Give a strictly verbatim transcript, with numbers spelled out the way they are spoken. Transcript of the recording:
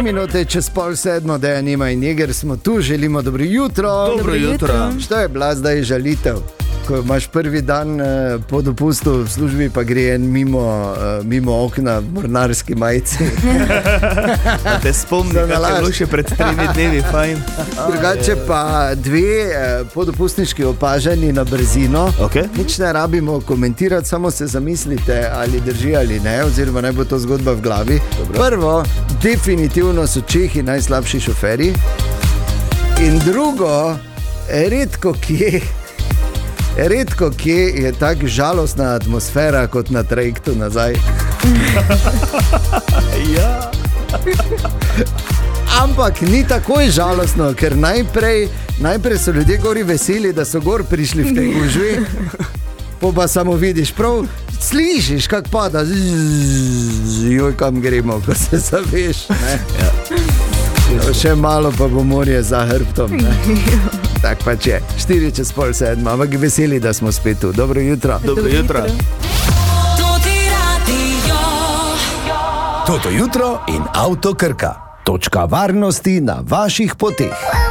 minute čez pol sedmo, da je Nima in Jeger, smo tu, želimo dobro jutro. Dobro, dobro jutro. jutro. Što je bila zdaj žalitev? Ko imaš prvi dan uh, po dopustu v službi, pa gre en mimo, uh, mimo okna v mornarski majici. Da te spomni, da je bilo še pred tremi dnevi, fajn. Drugače pa dve uh, podopustniški opažanji na brzino. Okay. Nič ne rabimo komentirati, samo se zamislite, ali drži ali ne, oziroma naj bo to zgodba v glavi. Dobro. Prvo, definitivno so Čehi najslabši šoferi. In drugo, redko kje... Redko kje je tako žalostna atmosfera kot na trajektu nazaj. Ja. Ampak ni takoj žalostno, ker najprej, najprej so ljudje gori veseli, da so gor prišli v tej gužvi. Po pa samo vidiš, prav slišiš, kak pada. Joj, kam gremo, ko se zaveš. Ne? Ja. Še malo pa bo morje za hrbtom. Ne? Tak pa če, štiri čez pol sedma, ampak veseli, da smo spet tu. Dobro jutro. Dobro jutro. Toto jutro in Avto Krka. Točka varnosti na vaših poteh.